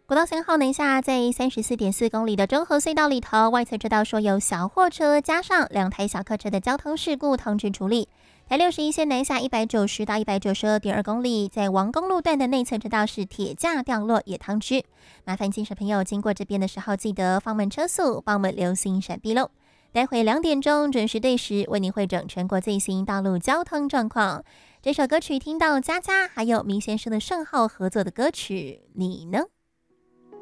国道3号南下在34.4公里的中和隧道里头，外侧车道说有小货车加上2台小客车的交通事故通知处理。台61线南下190到192.2公里，在王公路段的内侧车道是铁架掉落也通知。麻烦新手朋友经过这边的时候，记得放慢车速，帮我们留心闪避喽。待会2点钟准时对时为您汇整全国最新道路交通状况。这首歌曲听到佳佳还有迷先生的盛浩合作的歌曲，你呢？